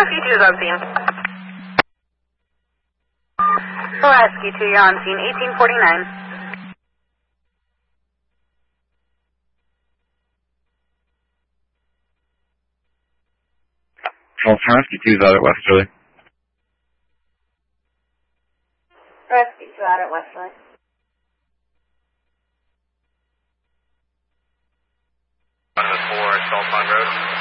Rescue 2 is on scene. Rescue 2, you're on scene, 1849. Rescue 2 is out at Westerly. Rescue 2 out at Westerly. One of the 4 Salt Pond Road.